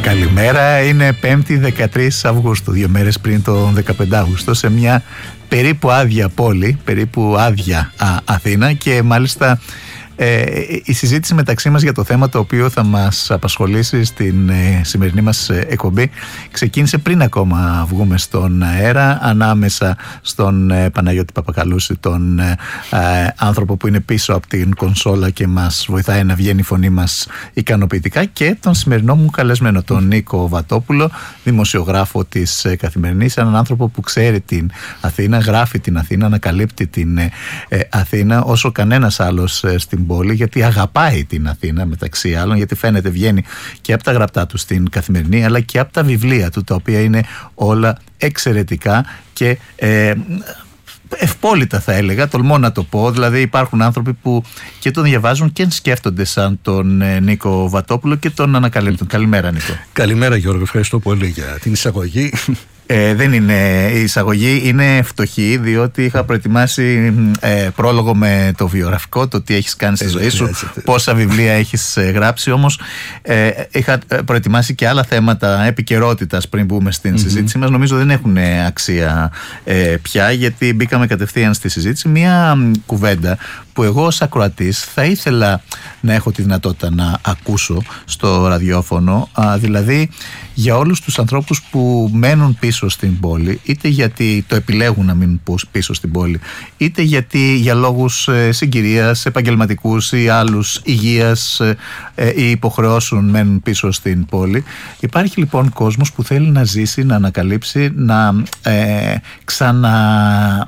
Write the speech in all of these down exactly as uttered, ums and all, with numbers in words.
Καλημέρα, είναι πέμπτη δεκατρείς Αυγούστου, δύο μέρες πριν τον δεκαπέντε Αυγούστου, σε μια περίπου άδεια πόλη, περίπου άδεια α, Αθήνα, και μάλιστα ε, η συζήτηση μεταξύ μας για το θέμα το οποίο θα μας απασχολήσει στην ε, σημερινή μας ε, εκπομπή ξεκίνησε πριν ακόμα βγούμε στον αέρα, ανάμεσα στον ε, Παναγιώτη Παπακαλούση, τον ε, ε, άνθρωπο που είναι πίσω από την κονσόλα και μας βοηθάει να βγαίνει η φωνή μας ικανοποιητικά, και τον σημερινό μου καλεσμένο, τον Νίκο Βατόπουλο, δημοσιογράφο της ε, Καθημερινής, έναν άνθρωπο που ξέρει την Αθήνα, γράφει την Αθήνα, ανακαλύπτει την ε, ε, Αθήνα όσο κανένας άλλος ε, στην πόλη, γιατί αγαπάει την Αθήνα μεταξύ άλλων, γιατί φαίνεται βγαίνει και από τα γραπτά του στην Καθημερινή αλλά και από τα βιβλία του, τα οποία είναι όλα εξαιρετικά και ε, ευπόλυτα, θα έλεγα, τολμώ να το πω. Δηλαδή υπάρχουν άνθρωποι που και τον διαβάζουν και σκέφτονται σαν τον ε, Νίκο Βατόπουλο και τον ανακαλύπτουν. Καλημέρα, Νίκο. Καλημέρα, Γιώργο, ευχαριστώ πολύ για την εισαγωγή. Ε, δεν είναι η εισαγωγή, είναι φτωχή, διότι είχα προετοιμάσει ε, πρόλογο με το βιογραφικό, το τι έχεις κάνει στη ζωή σου, πόσα βιβλία έχεις ε, γράψει. Όμως ε, είχα προετοιμάσει και άλλα θέματα επικαιρότητας πριν μπούμε στην mm-hmm. συζήτηση μας. Νομίζω δεν έχουν αξία ε, πια, γιατί μπήκαμε κατευθείαν στη συζήτηση. Μία κουβέντα που εγώ ως ακροατής θα ήθελα να έχω τη δυνατότητα να ακούσω στο ραδιόφωνο, α, δηλαδή για όλους τους ανθρώπους που μένουν πίσω στην πόλη, είτε γιατί το επιλέγουν να μείνουν πίσω στην πόλη, είτε γιατί για λόγους ε, συγκυρίας, επαγγελματικούς ή άλλους, υγείας ε, ή υποχρεώσεων μένουν πίσω στην πόλη. Υπάρχει λοιπόν κόσμος που θέλει να ζήσει, να ανακαλύψει, να ε, ξανα...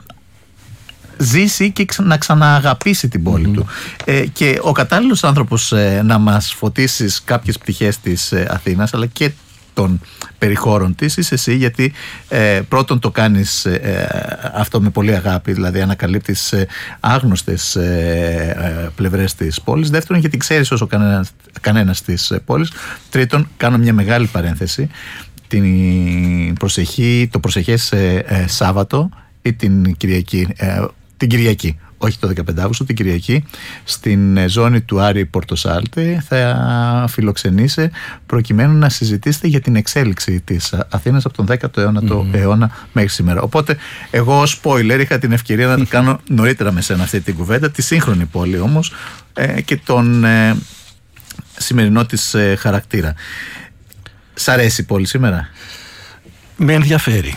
ζήσει και να ξανααγαπήσει την πόλη mm-hmm. του. Ε, και ο κατάλληλος άνθρωπος ε, να μας φωτίσεις κάποιες πτυχές της ε, Αθήνας, αλλά και των περιχώρων της, είσαι εσύ, γιατί ε, πρώτον το κάνεις ε, αυτό με πολύ αγάπη, δηλαδή ανακαλύπτεις ε, άγνωστες ε, ε, πλευρές της πόλης. Δεύτερον, γιατί ξέρεις όσο κανένας, κανένας της ε, πόλης. Τρίτον, κάνω μια μεγάλη παρένθεση, την προσεχή, το προσεχές ε, ε, Σάββατο ή την Κυριακή, ε, την Κυριακή, όχι το δεκαπέντε Αυγούστου, την Κυριακή, στην ζώνη του Άρη Πορτοσάλτε θα φιλοξενήσει, προκειμένου να συζητήσετε για την εξέλιξη της Αθήνας από τον δέκατο αιώνα mm. αιώνα μέχρι σήμερα. Οπότε εγώ ως spoiler είχα την ευκαιρία να το κάνω νωρίτερα με σένα αυτή την κουβέντα, τη σύγχρονη πόλη όμως ε, και τον ε, σημερινό της ε, χαρακτήρα. Σ' αρέσει η πόλη σήμερα? Με ενδιαφέρει.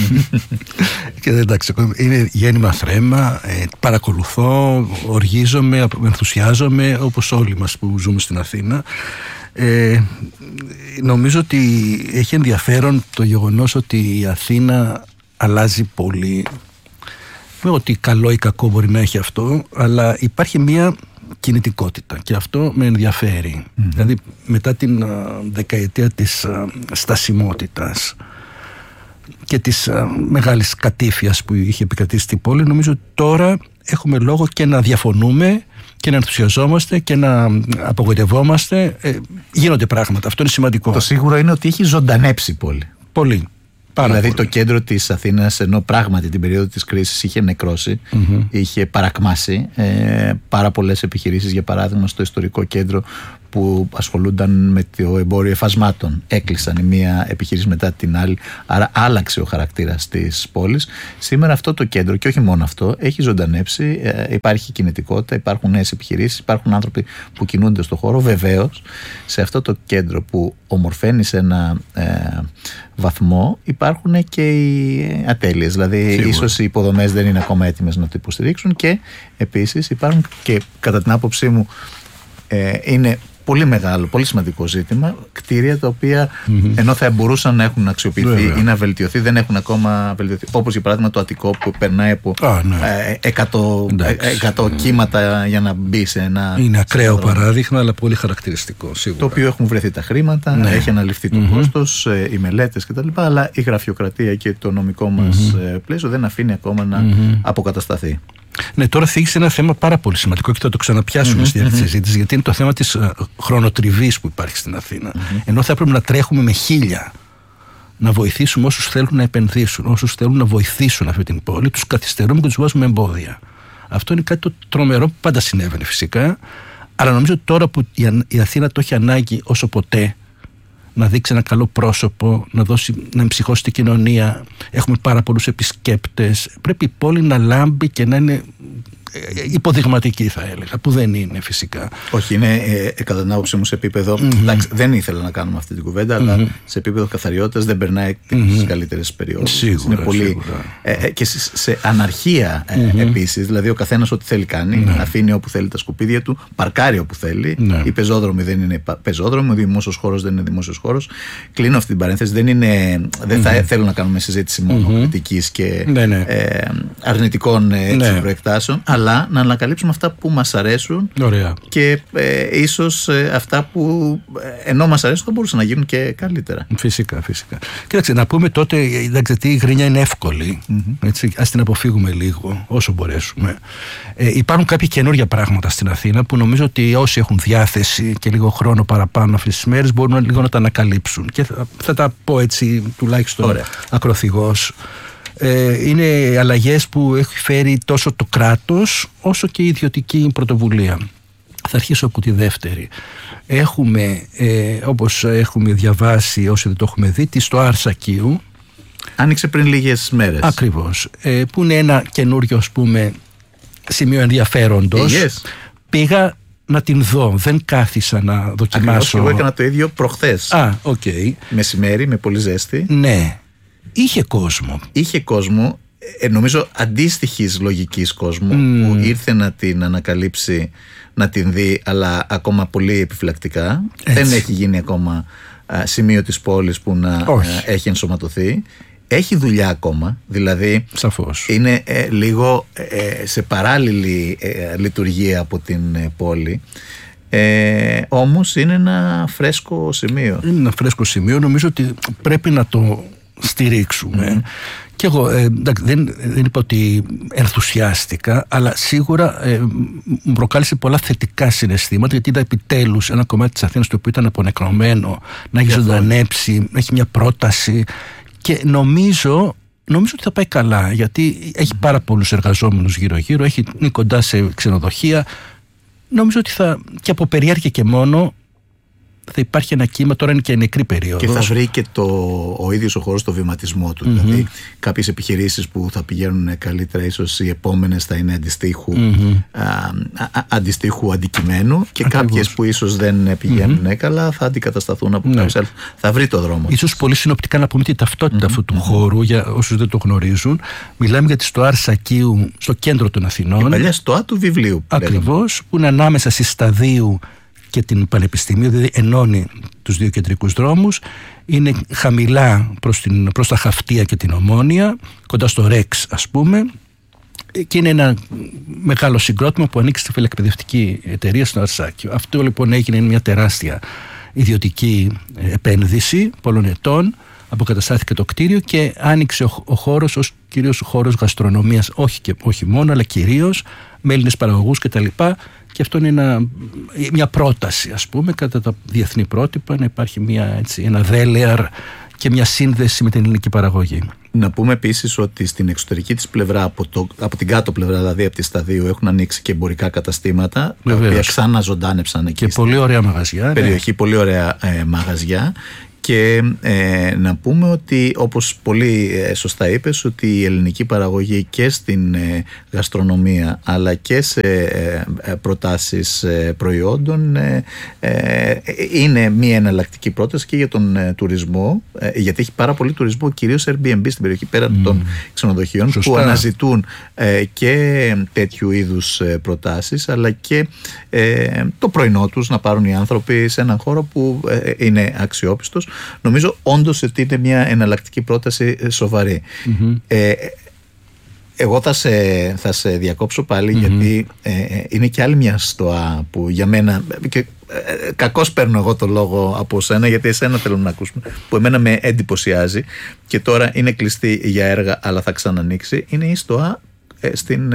Και εντάξει, είναι γέννημα θρέμα, ε, παρακολουθώ, οργίζομαι, ενθουσιάζομαι, όπως όλοι μας που ζούμε στην Αθήνα. Ε, νομίζω ότι έχει ενδιαφέρον το γεγονός ότι η Αθήνα αλλάζει πολύ. Με ότι καλό ή κακό μπορεί να έχει αυτό, αλλά υπάρχει μια κινητικότητα και αυτό με ενδιαφέρει. Mm. Δηλαδή μετά την α, δεκαετία της α, στασιμότητας και της α, μεγάλης κατήφιας που είχε επικρατήσει στην πόλη, νομίζω ότι τώρα έχουμε λόγο και να διαφωνούμε και να ενθουσιαζόμαστε και να απογοητευόμαστε. Ε, γίνονται πράγματα, αυτό είναι σημαντικό. Το σίγουρο είναι ότι έχει ζωντανέψει η πόλη. Πολύ. Πάρα δηλαδή πολύ. Το κέντρο της Αθήνας, ενώ πράγματι την περίοδο της κρίσης είχε νεκρώσει, mm-hmm. είχε παρακμάσει, ε, πάρα πολλές επιχειρήσεις, για παράδειγμα στο ιστορικό κέντρο που ασχολούνταν με το εμπόριο εφασμάτων έκλεισαν η μία επιχείρηση μετά την άλλη, άρα άλλαξε ο χαρακτήρας της πόλης. Σήμερα αυτό το κέντρο, και όχι μόνο αυτό, έχει ζωντανέψει, ε, υπάρχει κινητικότητα, υπάρχουν νέες επιχειρήσεις, υπάρχουν άνθρωποι που κινούνται στον χώρο. Βεβαίως σε αυτό το κέντρο που ομορφαίνει σε ένα ε, βαθμό υπάρχουν και οι ατέλειες, δηλαδή σίγουρα. Ίσως οι υποδομές δεν είναι ακόμα έτοιμες να το υποστηρίξουν, και επίσης υπάρχουν, και κατά την άποψή μου ε, είναι πολύ μεγάλο, πολύ σημαντικό ζήτημα, κτίρια τα οποία mm-hmm. ενώ θα μπορούσαν να έχουν αξιοποιηθεί Βέβαια. ή να βελτιωθεί, δεν έχουν ακόμα βελτιωθεί. Όπως για παράδειγμα το Αττικό που περνάει από ah, ναι. εκατό κύματα για να μπει σε ένα. Είναι ακραίο παράδειγμα, αλλά πολύ χαρακτηριστικό σίγουρα. Το οποίο έχουν βρεθεί τα χρήματα, ναι. έχει αναλυφθεί το mm-hmm. κόστος, οι μελέτες κτλ. Αλλά η γραφειοκρατία και το νομικό μας mm-hmm. πλαίσιο δεν αφήνει ακόμα να mm-hmm. αποκατασταθεί. Ναι, τώρα θίγησε ένα θέμα πάρα πολύ σημαντικό και θα το ξαναπιάσουμε mm-hmm, στη διάρκεια της συζήτησης, γιατί είναι το θέμα της uh, χρονοτριβής που υπάρχει στην Αθήνα. Mm-hmm. Ενώ θα έπρεπε να τρέχουμε με χίλια να βοηθήσουμε όσους θέλουν να επενδύσουν, όσους θέλουν να βοηθήσουν αυτή την πόλη, τους καθυστερούμε και τους βάζουμε εμπόδια. Αυτό είναι κάτι το τρομερό που πάντα συνέβαινε φυσικά, αλλά νομίζω ότι τώρα που η Αθήνα το έχει ανάγκη όσο ποτέ να δείξει ένα καλό πρόσωπο, να, δώσει, να εμψυχώσει την κοινωνία. Έχουμε πάρα πολλούς επισκέπτες. Πρέπει η πόλη να λάμπει και να είναι υποδειγματική, θα έλεγα, που δεν είναι φυσικά. Όχι, είναι ε, κατά την άποψή μου σε επίπεδο. Mm-hmm. Εντάξει, δεν ήθελα να κάνουμε αυτή την κουβέντα, mm-hmm. αλλά σε επίπεδο καθαριότητας δεν περνάει τις mm-hmm. καλύτερες περιόδους. Σίγουρα. Είναι πολύ. Ε, ε, και σε, σε αναρχία ε, mm-hmm. επίσης. Δηλαδή, ο καθένας ό,τι θέλει κάνει. Mm-hmm. Αφήνει όπου θέλει τα σκουπίδια του, παρκάρει όπου θέλει. Mm-hmm. Οι πεζόδρομοι δεν είναι πεζόδρομοι, ο δημόσιος χώρος δεν είναι δημόσιος χώρος. Κλείνω αυτή την παρένθεση. Δεν, είναι, δεν θα mm-hmm. θέλω να κάνουμε συζήτηση μόνο mm-hmm. κριτικής και mm-hmm. ε, αρνητικών mm-hmm. προεκτάσεων. Αλλά να ανακαλύψουμε αυτά που μας αρέσουν. Ωραία. Και ε, ίσως ε, αυτά που ε, ενώ μας αρέσουν θα μπορούσαν να γίνουν και καλύτερα. Φυσικά, φυσικά. Κοίταξε, να πούμε τότε, εντάξει, η γρίνια είναι εύκολη. Mm-hmm. Έτσι, ας την αποφύγουμε λίγο όσο μπορέσουμε. Ε, υπάρχουν κάποια καινούργια πράγματα στην Αθήνα που νομίζω ότι όσοι έχουν διάθεση και λίγο χρόνο παραπάνω αυτές τις μέρες μπορούν λίγο να τα ανακαλύψουν. Και θα, θα τα πω έτσι τουλάχιστον ακροθυγώς. Είναι αλλαγές που έχει φέρει τόσο το κράτος όσο και η ιδιωτική πρωτοβουλία. Θα αρχίσω από τη δεύτερη. Έχουμε, ε, όπως έχουμε διαβάσει όσοι δεν το έχουμε δει, τη στο Αρσακίου. Άνοιξε πριν λίγες μέρες. Ακριβώς. Ε, που είναι ένα καινούριο, ας πούμε, σημείο ενδιαφέροντος. Yes. Πήγα να την δω, δεν κάθισα να δοκιμάσω. Ακριβώς, εγώ έκανα το ίδιο προχθές. Α, οκ. Okay. Μεσημέρι, με πολύ ζέστη. Ναι. Είχε κόσμο. Είχε κόσμο, ε, νομίζω αντίστοιχης λογικής κόσμου mm. που ήρθε να την ανακαλύψει, να την δει, αλλά ακόμα πολύ επιφυλακτικά. Έτσι. Δεν έχει γίνει ακόμα α, σημείο της πόλης που να α, έχει ενσωματωθεί. Έχει δουλειά ακόμα, δηλαδή σαφώς. Είναι ε, λίγο ε, σε παράλληλη ε, λειτουργία από την ε, πόλη. Ε, όμως είναι ένα φρέσκο σημείο. Είναι ένα φρέσκο σημείο, νομίζω ότι πρέπει να το στηρίξουμε. Mm. Και εγώ ε, δεν, δεν είπα ότι ενθουσιάστηκα, αλλά σίγουρα ε, μου προκάλεσε πολλά θετικά συναισθήματα, γιατί είδα επιτέλους ένα κομμάτι της Αθήνας το οποίο ήταν απονεκρωμένο να έχει ζωντανέψει, να έχει μια πρόταση, και νομίζω Νομίζω ότι θα πάει καλά, γιατί έχει πάρα πολλούς εργαζόμενους γύρω-γύρω, έχει, είναι κοντά σε ξενοδοχεία. Νομίζω ότι θα, και από περιέργεια και μόνο, θα υπάρχει ένα κύμα. Τώρα είναι και νεκρή περίοδος. Και θα βρει και το, ο ίδιος ο χώρος το βηματισμό του. Mm-hmm. Δηλαδή, κάποιες επιχειρήσεις που θα πηγαίνουν καλύτερα, ίσως οι επόμενες θα είναι αντιστοίχου, mm-hmm. α, α, αντιστοίχου αντικειμένου, και ακριβώς. Κάποιες που ίσως δεν πηγαίνουν mm-hmm. καλά θα αντικατασταθούν από κάποιους άλλους. Θα βρει το δρόμο. Ίσως πολύ συνοπτικά να πούμε τη ταυτότητα mm-hmm. αυτού του mm-hmm. χώρου, για όσους δεν το γνωρίζουν. Μιλάμε για τη στο Αρσακίου, στο κέντρο των Αθηνών. Η παλιά στοά του βιβλίου. Ακριβώς, που είναι ανάμεσα στη Σταδίου και την Πανεπιστημίου, δηλαδή ενώνει τους δύο κεντρικούς δρόμους. Είναι χαμηλά προς, την, προς τα Χαυτία και την Ομόνια, κοντά στο Ρεξ ας πούμε, και είναι ένα μεγάλο συγκρότημα που ανήκει στη φιλεκπαιδευτική εταιρεία στο Αρσάκιο. Αυτό λοιπόν έγινε μια τεράστια ιδιωτική επένδυση πολλών ετών. Αποκαταστάθηκε το κτίριο και άνοιξε ο, ο χώρος ως κυρίως χώρος γαστρονομίας, όχι, και, όχι μόνο, αλλά κυρίως με Έλληνες παραγωγούς κτλ. Και αυτό είναι ένα, μια πρόταση, ας πούμε, κατά τα διεθνή πρότυπα, να υπάρχει μια, έτσι, ένα δέλεαρ και μια σύνδεση με την ελληνική παραγωγή. Να πούμε επίσης ότι στην εξωτερική της πλευρά, από, το, από την κάτω πλευρά, δηλαδή από τη Σταδίου, έχουν ανοίξει και εμπορικά καταστήματα, τα οποία ξανά ζωντάνεψαν εκεί. Και πολύ ωραία μαγαζιά. Περιοχή, ναι. Πολύ ωραία ε, μαγαζιά. Και ε, να πούμε ότι, όπως πολύ ε, σωστά είπες, ότι η ελληνική παραγωγή και στην ε, γαστρονομία αλλά και σε ε, ε, προτάσεις ε, προϊόντων ε, ε, είναι μια εναλλακτική πρόταση και για τον ε, τουρισμό, ε, γιατί έχει πάρα πολύ τουρισμό, κυρίως Airbnb στην περιοχή πέραν mm. των ξενοδοχείων, σωστά. Που αναζητούν ε, και τέτοιου είδους ε, προτάσεις, αλλά και ε, το πρωινό τους να πάρουν οι άνθρωποι σε έναν χώρο που ε, είναι αξιόπιστος. Νομίζω όντως ότι είναι μια εναλλακτική πρόταση σοβαρή. Mm-hmm. Ε, εγώ θα σε, θα σε διακόψω πάλι, mm-hmm. γιατί ε, είναι και άλλη μια στοά που για μένα, και ε, κακώς παίρνω εγώ το λόγο από σένα, γιατί εσένα θέλω να ακούσουμε, που εμένα με εντυπωσιάζει και τώρα είναι κλειστή για έργα αλλά θα ξανανοίξει, είναι η στοά στην,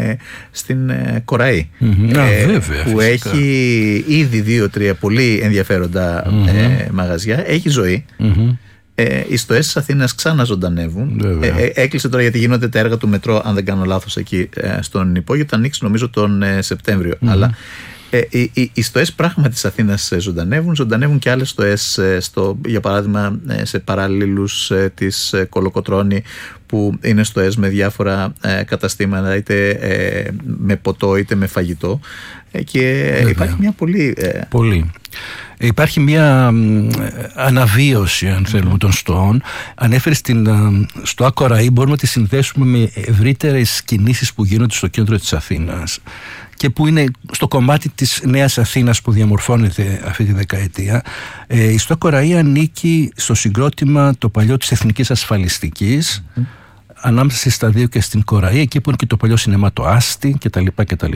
στην Κοραή, mm-hmm. ε, ah, βέβαια, που φυσικά. Έχει ήδη δύο-τρία πολύ ενδιαφέροντα mm-hmm. ε, μαγαζιά, έχει ζωή. Mm-hmm. Ε, οι στοές της Αθήνας ξαναζωντανεύουν. Ε, ε, έκλεισε τώρα γιατί γίνονται τα έργα του μετρό, αν δεν κάνω λάθος, εκεί ε, στον υπόγειο. Θα ανοίξει νομίζω τον ε, Σεπτέμβριο. Mm-hmm. Αλλά Ε, οι, οι, οι στοές πράγματι της Αθήνας ζωντανεύουν, ζωντανεύουν και άλλες στοές, στο, για παράδειγμα σε παραλλήλους της Κολοκοτρώνη, που είναι στοές με διάφορα ε, καταστήματα, είτε ε, με ποτό είτε με φαγητό, ε, και Βέβαια. υπάρχει μια πολύ... Ε... Πολύ. Υπάρχει μια αναβίωση, αν θέλουμε, των στοών. Ανέφερε στην στοά Κοραή, μπορούμε να τη συνδέσουμε με ευρύτερες κινήσεις που γίνονται στο κέντρο της Αθήνας και που είναι στο κομμάτι της Νέας Αθήνας που διαμορφώνεται αυτή τη δεκαετία. Η στοά Κοραή ανήκει στο συγκρότημα το παλιό της Εθνικής Ασφαλιστικής, mm. ανάμεσα στη Σταδίου και στην Κοραή, εκεί που είναι και το παλιό σινεμά το Άστι κτλ. κτλ.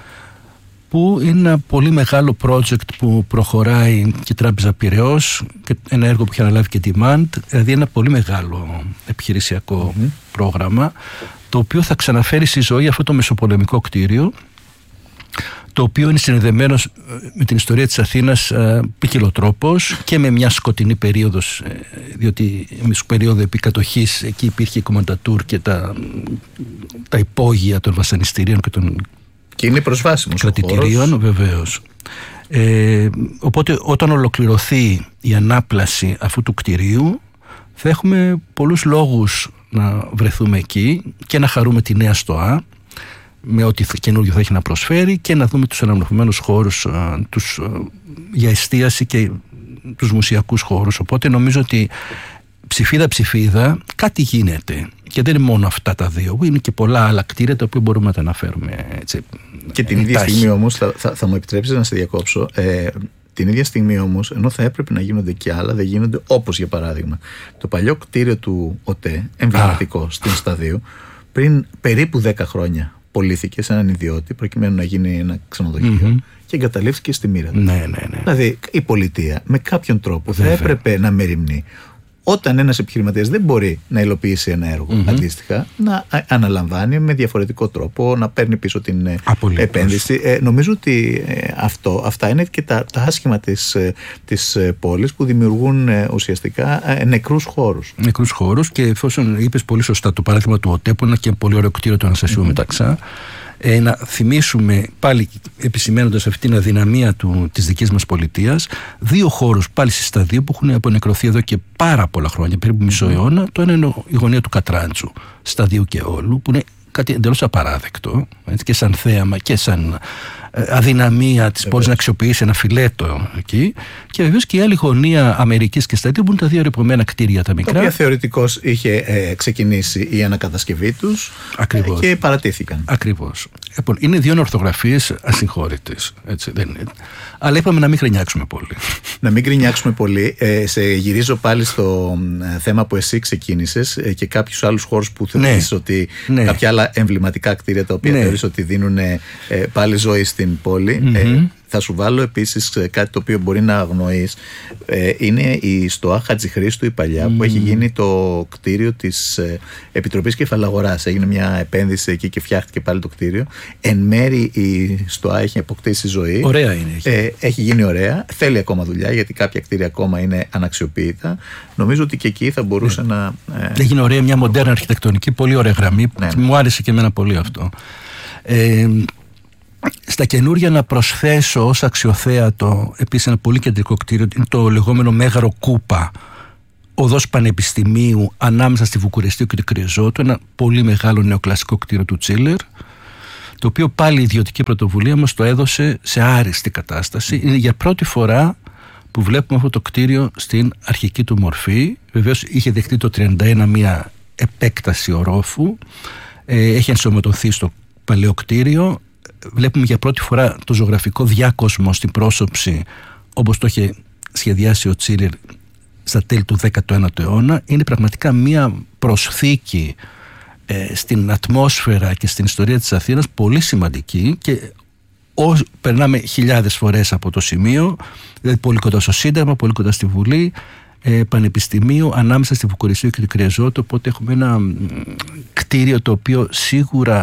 Που είναι ένα πολύ μεγάλο project που προχωράει και η Τράπεζα Πειραιώς, και ένα έργο που έχει αναλάβει και Demand, δηλαδή ένα πολύ μεγάλο επιχειρησιακό mm-hmm. πρόγραμμα, το οποίο θα ξαναφέρει στη ζωή αυτό το μεσοπολεμικό κτίριο, το οποίο είναι συνδεδεμένο με την ιστορία της Αθήνας ποικιλοτρόπως και με μια σκοτεινή περίοδος, διότι με περίοδο επικατοχής εκεί υπήρχε η κομμαντατούρ και τα, τα υπόγεια των βασανιστήριων και των και είναι προσβάσιμος κρατητηρίων, βεβαίως. Ε, οπότε όταν ολοκληρωθεί η ανάπλαση αυτού του κτηρίου, θα έχουμε πολλούς λόγους να βρεθούμε εκεί και να χαρούμε τη νέα στοά με ό,τι καινούργιο θα έχει να προσφέρει, και να δούμε τους αναμορφωμένους χώρους α, τους, α, για εστίαση και τους μουσιακούς χώρους. Οπότε νομίζω ότι ψηφίδα ψηφίδα κάτι γίνεται, και δεν είναι μόνο αυτά τα δύο, είναι και πολλά άλλα κτίρια τα οποία μπορούμε να τα αναφέρουμε έτσι. Και την ίδια στιγμή όμως θα, θα, θα μου επιτρέψεις να σε διακόψω, ε, την ίδια στιγμή όμως, ενώ θα έπρεπε να γίνονται και άλλα, δεν γίνονται, όπως για παράδειγμα το παλιό κτίριο του ΟΤΕ, εμβληματικό στην Σταδίου, πριν περίπου δέκα χρόνια πωλήθηκε σε έναν ιδιώτη προκειμένου να γίνει ένα ξενοδοχείο mm-hmm. και εγκαταλείφθηκε στη μοίρα του. Ναι, ναι, ναι. Δηλαδή η πολιτεία με κάποιον τρόπο Βέβαια. θα έπρεπε να μεριμνεί, όταν ένας επιχειρηματίας δεν μπορεί να υλοποιήσει ένα έργο mm-hmm. αντίστοιχα, να αναλαμβάνει με διαφορετικό τρόπο, να παίρνει πίσω την Απολύτως. επένδυση. Ε, νομίζω ότι ε, αυτό, αυτά είναι και τα, τα άσχημα της, της πόλης, που δημιουργούν ε, ουσιαστικά ε, νεκρούς χώρους. Νεκρούς χώρους, και εφόσον είπες πολύ σωστά το παράδειγμα του ΟΤΕ, που είναι και πολύ ωραίο κτίριο του Αναστασίου mm-hmm. Μεταξά, Ε, να θυμίσουμε πάλι, επισημένοντας αυτή την αδυναμία του, της δικής μας πολιτείας, δύο χώρους πάλι στη Σταδίου που έχουν απονεκρωθεί εδώ και πάρα πολλά χρόνια, περίπου μισό αιώνα. Το ένα είναι η γωνία του Κατράντσου, Σταδίου και Όλου, που είναι κάτι εντελώς απαράδεκτο, έτσι, και σαν θέαμα και σαν ε, αδυναμία της πόλης να αξιοποιήσει ένα φιλέτο εκεί. Και βεβαίως και η άλλη γωνία Αμερικής και Σταδίου, που είναι τα δύο ρηπομένα κτίρια τα μικρά, τα οποία θεωρητικώς είχε ε, ξεκινήσει η ανακατασκευή τους ε, και παρατήθηκαν. Ακριβώς. Λοιπόν, είναι δύο ορθογραφίες ασυγχώρητες, έτσι, δεν είναι. Αλλά είπαμε να μην γκρινιάξουμε πολύ. Να μην γκρινιάξουμε πολύ. Ε, σε γυρίζω πάλι στο ε, θέμα που εσύ ξεκίνησες ε, και κάποιους άλλους χώρους που θεωρείς ναι. ότι ναι. κάποια άλλα εμβληματικά κτίρια τα οποία ναι. θεωρείς ότι δίνουν ε, πάλι ζωή στην πόλη. Mm-hmm. Ε, θα σου βάλω επίσης κάτι το οποίο μπορεί να αγνοείς. Ε, είναι η στοά Χατζηχρήστου η παλιά, mm. που έχει γίνει το κτίριο της ε, Επιτροπής Κεφαλαγοράς. Έγινε μια επένδυση εκεί και φτιάχτηκε πάλι το κτίριο. Εν μέρη η στοά έχει αποκτήσει ζωή. Ωραία είναι. Έχει. Ε, έχει γίνει ωραία. Θέλει ακόμα δουλειά, γιατί κάποια κτίρια ακόμα είναι αναξιοποιητά. Νομίζω ότι και εκεί θα μπορούσε ναι. να... Ε... Έγινε ωραία, μια μοντέρνα αρχιτεκτονική, πολύ ωραία γραμμή. Ναι. Μου άρεσε και εμένα πολύ αυτό. Ε, Στα καινούρια να προσθέσω ως αξιοθέατο επίσης ένα πολύ κεντρικό κτίριο, είναι το λεγόμενο Μέγαρο Κούπα, οδός Πανεπιστημίου ανάμεσα στη Βουκουρεστίου και το Κρυεζότου, ένα πολύ μεγάλο νεοκλασικό κτίριο του Τσίλερ, το οποίο πάλι η ιδιωτική πρωτοβουλία μας το έδωσε σε άριστη κατάσταση. Είναι για πρώτη φορά που βλέπουμε αυτό το κτίριο στην αρχική του μορφή. Βεβαίως είχε δεχτεί το τριάντα ένα μια επέκταση ορόφου, έχει ενσωματωθεί στο παλαιό κτίριο. Βλέπουμε για πρώτη φορά το ζωγραφικό διάκοσμο στην πρόσωψη, όπως το είχε σχεδιάσει ο Τσίλερ στα τέλη του δέκατου ένατου αιώνα. Είναι πραγματικά μία προσθήκη ε, στην ατμόσφαιρα και στην ιστορία της Αθήνας πολύ σημαντική, και ό, περνάμε χιλιάδες φορές από το σημείο, δηλαδή πολύ κοντά στο Σύνταγμα, πολύ κοντά στη Βουλή, ε, Πανεπιστημίου, ανάμεσα στη Βουκουρεστίου και το Κρυεζότου. Οπότε έχουμε ένα κτίριο το οποίο σίγουρα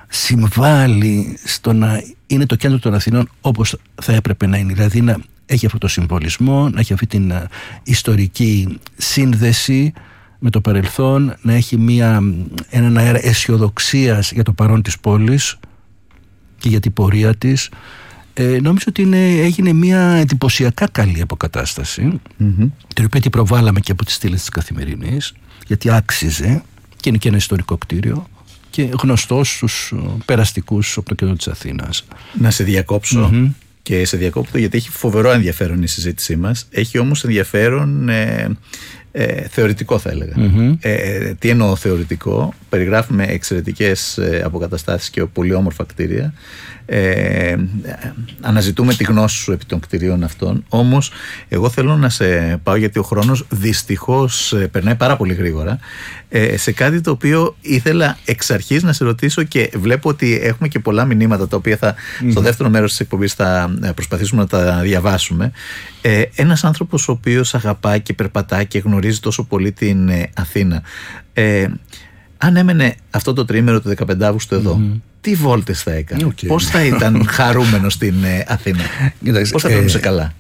συμβάλλει στο να είναι το κέντρο των Αθηνών όπως θα έπρεπε να είναι, δηλαδή να έχει αυτό το συμβολισμό, να έχει αυτή την ιστορική σύνδεση με το παρελθόν, να έχει μια, έναν αέρα αισιοδοξίας για το παρόν της πόλης και για την πορεία της. Ε, νομίζω ότι είναι, έγινε μια εντυπωσιακά καλή αποκατάσταση, mm-hmm. την οποία την προβάλαμε και από τις στήλες της Καθημερινής, γιατί άξιζε και είναι και ένα ιστορικό κτίριο και γνωστό στους περαστικούς από το κέντρο της Αθήνας. Να σε διακόψω mm-hmm. και σε διακόπτω γιατί έχει φοβερό ενδιαφέρον η συζήτησή μας. Έχει όμως ενδιαφέρον ε, ε, θεωρητικό θα έλεγα. Mm-hmm. Ε, τι εννοώ θεωρητικό? Περιγράφουμε εξαιρετικές ε, αποκαταστάσεις και πολύ όμορφα κτίρια. Ε, αναζητούμε τη γνώση σου επί των κτηρίων αυτών. Όμως εγώ θέλω να σε πάω, γιατί ο χρόνος δυστυχώς ε, περνάει πάρα πολύ γρήγορα, ε, σε κάτι το οποίο ήθελα εξ αρχής να σε ρωτήσω και βλέπω ότι έχουμε και πολλά μηνύματα τα οποία θα, mm-hmm. στο δεύτερο μέρος της εκπομπής θα προσπαθήσουμε να τα διαβάσουμε. ε, Ένας άνθρωπος ο οποίος αγαπάει και περπατάει και γνωρίζει τόσο πολύ την ε, Αθήνα, ε, αν έμενε αυτό το τριήμερο του δεκαπέντε Αυγούστου εδώ, mm-hmm. τι βόλτες θα έκανε, okay. πώς θα ήταν χαρούμενος στην ε, Αθήνα, πώς θα περνούσε ε, καλά?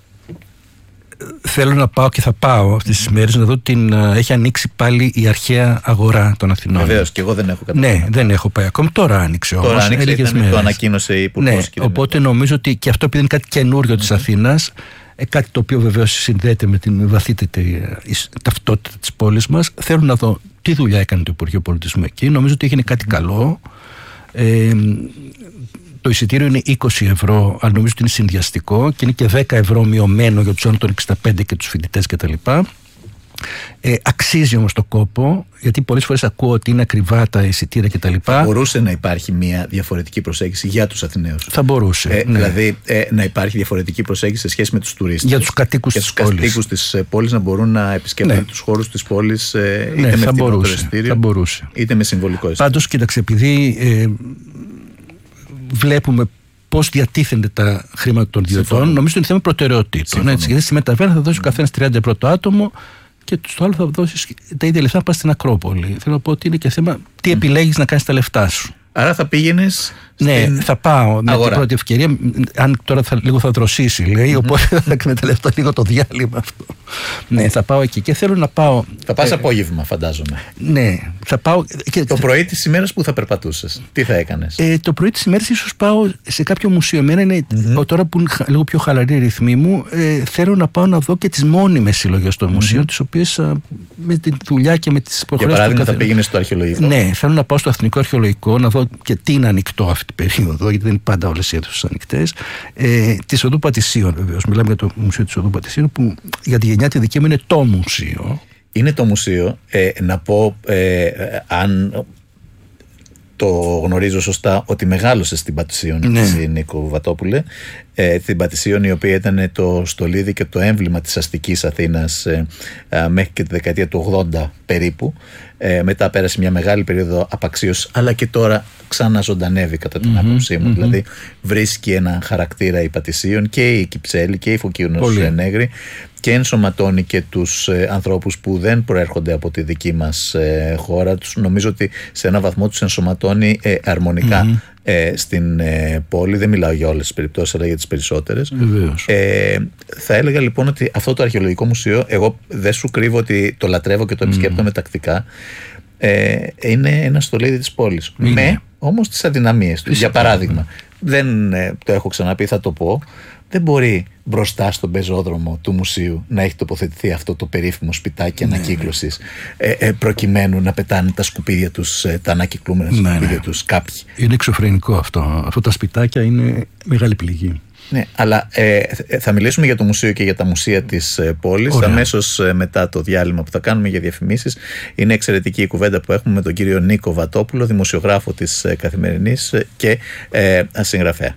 Θέλω να πάω και θα πάω αυτές τις μέρες να δω την uh, έχει ανοίξει πάλι η αρχαία αγορά των Αθηνών. Βεβαίως, και εγώ δεν έχω καταλάβει. Ναι, δεν έχω πάει ακόμη. Τώρα άνοιξε όμως. Τώρα άνοιξε, ήταν, το ανακοίνωσε η Υπουργός. Ναι, οπότε νομίζω ότι και αυτό επειδή είναι κάτι καινούριο mm-hmm. της Αθήνας, ε, κάτι το οποίο βεβαίως συνδέεται με την βαθύτερη ταυτότητα της πόλης μας, θέλω να δω τι δουλειά έκανε το Υπουργείο Πολιτισμού εκεί. Νομίζω ότι έγινε κάτι mm-hmm. καλό. Ε, το εισιτήριο είναι είκοσι ευρώ, αλλά νομίζω ότι είναι συνδυαστικό και είναι και δέκα ευρώ μειωμένο για τους άνω των εξήντα πέντε και τους φοιτητές κτλ. Ε, αξίζει όμως το κόπο, γιατί πολλές φορές ακούω ότι είναι ακριβά τα εισιτήρια κτλ. Θα μπορούσε να υπάρχει μια διαφορετική προσέγγιση για τους Αθηναίους. Θα μπορούσε. Ε, ναι. Δηλαδή ε, να υπάρχει διαφορετική προσέγγιση σε σχέση με τους τουρίστες. Για τους κατοίκους της πόλης. Για τους κατοίκους της πόλης να μπορούν να επισκέπτονται ναι. τους χώρους της πόλης ε, είτε ναι, με φτηνότερο εισιτήριο είτε με συμβολικό εισιτήριο. Πάντως, κοίταξε, επειδή ε, βλέπουμε πώς διατίθενται τα χρήματα των ιδιωτών, νομίζω ότι είναι θέμα προτεραιοτήτων. Γιατί στη μεταβέρα θα δώσει ο καθένας τριάντα ευρώ το άτομο και στο άλλο θα δώσεις τα ίδια λεφτά να πας στην Ακρόπολη. Θέλω να πω ότι είναι και θέμα τι επιλέγεις να κάνεις τα λεφτά σου. Άρα θα πήγαινες Ναι, στην θα πάω με αγορά. την πρώτη ευκαιρία. Αν τώρα θα, λίγο θα δροσίσει, λέει, mm-hmm. οπότε θα εκμεταλλευτώ λίγο το διάλειμμα αυτό. Ναι, θα πάω εκεί και θέλω να πάω. Θα πας ε, απόγευμα, φαντάζομαι. Ναι, θα πάω. Και, το πρωί της ημέρας που θα περπατούσες, τι θα έκανες? Ε, το πρωί της ημέρας ίσως πάω σε κάποιο μουσείο. Εμένα είναι mm-hmm. τώρα που είναι λίγο πιο χαλαρή η ρυθμή μου, ε, θέλω να πάω να δω και τις μόνιμες συλλογές των mm-hmm. μουσείων, τις οποίες α, με τη δουλειά και με τις υποχρεώσεις. Για παράδειγμα, θα πήγαινες στο αρχαιολογικό. Ναι, θέλω να πάω στο Εθνικό Αρχαιολογικό να δω και τι είναι ανοιχτό αυτή την περίοδο, γιατί δεν είναι πάντα όλες οι αίθουσες ανοιχτές. Ε, της Οδού Πατησίων, βεβαίως. Μιλάμε για το Μουσείο της Οδού Πατησίων, που για τη γενιά τη δική μου είναι το μουσείο. Είναι το μουσείο. Ε, να πω, ε, αν το γνωρίζω σωστά, ότι μεγάλωσε στην Πατησίων, ναι. της Νίκο Βατόπουλε. Ε, την Πατησίων, η οποία ήταν το στολίδι και το έμβλημα της αστικής Αθήνας ε, ε, μέχρι και τη δεκαετία του ογδόντα περίπου. Ε, μετά πέρασε μια μεγάλη περίοδο απαξίωσης, αλλά και τώρα ξαναζωντανεύει κατά την mm-hmm, άποψή μου. Mm-hmm. Δηλαδή βρίσκει ένα χαρακτήρα η Πατησίων και η Κυψέλη και η Φωκίουνος Νέγρη και ενσωματώνει και τους ε, ανθρώπους που δεν προέρχονται από τη δική μας ε, χώρα. Τους, νομίζω ότι σε ένα βαθμό τους ενσωματώνει ε, αρμονικά mm-hmm. ε, στην ε, πόλη. Δεν μιλάω για όλες τις περιπτώσεις, αλλά για τις περισσότερες. Ε, θα έλεγα λοιπόν ότι αυτό το αρχαιολογικό μουσείο, εγώ δεν σου κρύβω ότι το λατρεύω και το επισκέπτομαι mm. τακτικά. Ε, είναι ένα στολίδι της πόλης. Mm. Με όμως τις αδυναμίες του. Για παράδειγμα, δεν ε, το έχω ξαναπεί, θα το πω. Δεν μπορεί μπροστά στον πεζόδρομο του μουσείου να έχει τοποθετηθεί αυτό το περίφημο σπιτάκι ναι, ανακύκλωσης ναι. Ε, ε, προκειμένου να πετάνε τα σκουπίδια τους, ε, τα ανακυκλούμενα ναι, σκουπίδια ναι. τους κάποιοι. Είναι εξωφρενικό αυτό. Αυτά τα σπιτάκια είναι μεγάλη πληγή. Ναι, αλλά ε, θα μιλήσουμε για το μουσείο και για τα μουσεία της ε, πόλης αμέσως ε, μετά το διάλειμμα που θα κάνουμε για διαφημίσεις. Είναι εξαιρετική η κουβέντα που έχουμε με τον κύριο Νίκο Βατόπουλο, δημοσιογράφο της ε, Καθημερινής ε, και ε, συγγραφέα.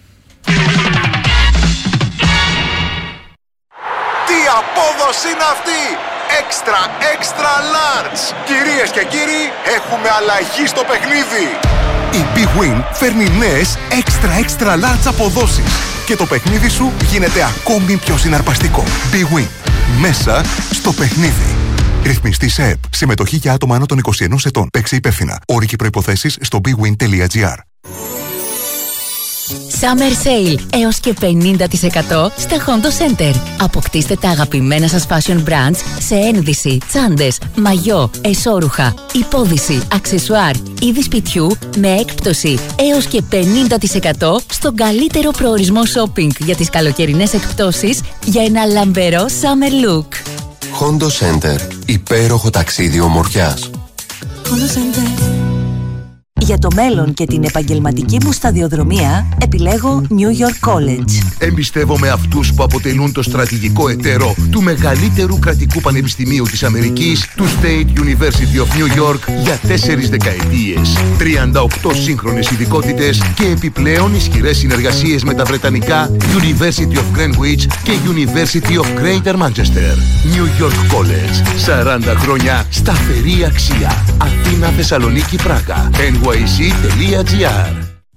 Τι απόδοση είναι αυτή! Extra, extra large! Κυρίες και κύριοι, έχουμε αλλαγή στο παιχνίδι! Η Big Win φέρνει νέες extra, extra large αποδόσεις και το παιχνίδι σου γίνεται ακόμη πιο συναρπαστικό. Big Win. Μέσα στο παιχνίδι. Ρυθμιστή σε ΕΠ. Συμμετοχή για άτομα άνω των είκοσι ενός ετών. Παίξε υπεύθυνα. Όροι και προϋποθέσεις στο bigwin τελεία gr. Summer Sale έως και πενήντα τοις εκατό στα Hondo Center. Αποκτήστε τα αγαπημένα σας fashion brands σε ένδυση, τσάντες, μαγιό, εσώρουχα, υπόδυση, αξεσουάρ, είδη σπιτιού με έκπτωση έως και πενήντα τοις εκατό στον καλύτερο προορισμό shopping για τις καλοκαιρινές εκπτώσεις για ένα λαμπερό summer look. Hondo Center. Υπέροχο ταξίδι ομορφιάς. Hondo Center. Για το μέλλον και την επαγγελματική μου σταδιοδρομία επιλέγω New York College. Εμπιστεύομαι αυτούς που αποτελούν το στρατηγικό εταίρο του μεγαλύτερου κρατικού πανεπιστημίου της Αμερικής, του State University of New York, για τέσσερις δεκαετίες. τριάντα οκτώ σύγχρονες ειδικότητες και επιπλέον ισχυρές συνεργασίες με τα βρετανικά University of Greenwich και University of Greater Manchester. New York College. σαράντα χρόνια σταθερή αξία. Αθήνα, Θεσσαλονίκη, Πράγα. εν γουάι σι τελεία τζι άρ.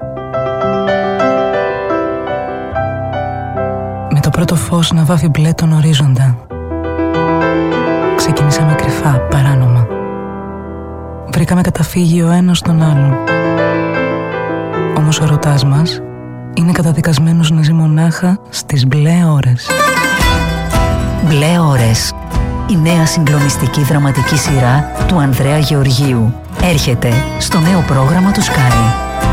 Με το πρώτο φως να βάφει μπλε τον ορίζοντα, ξεκινήσαμε κρυφά, παράνομα. Βρήκαμε καταφύγιο ο ένας στον άλλον. Όμως ο ερωτάς μας είναι καταδικασμένος να ζει μονάχα στις μπλε ώρες. Μπλε ώρες. Η νέα συγκλονιστική δραματική σειρά του Ανδρέα Γεωργίου έρχεται στο νέο πρόγραμμα του Sky.